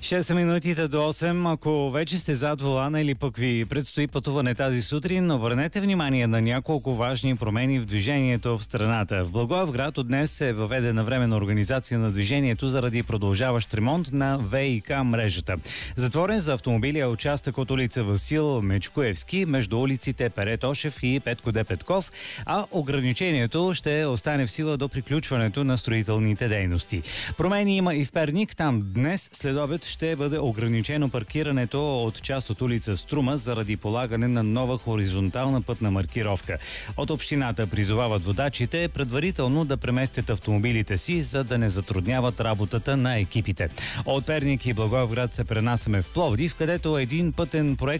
6 са минутите до 8. Ако вече сте зад волана или пък ви предстои пътуване тази сутрин, обърнете внимание на няколко важни промени в движението в страната. В Благоевград от днес е въведена временна организация на движението заради продължаващ ремонт на ВиК мрежата. Затворен за автомобили е участък от улица Васил Мечкоевски между улиците Пере Тошев и Петко Д. Петков, а ограничението ще остане в сила до приключването на строителните дейности. Промени има и в Перник. Там днес след обед ще бъде ограничено паркирането от част от улица Струма заради полагане на нова хоризонтална пътна маркировка. От общината призовават водачите предварително да преместят автомобилите си, за да не затрудняват работата на екипите. От Перник и Благоевград се пренасяме в Пловдив, където един пътен проект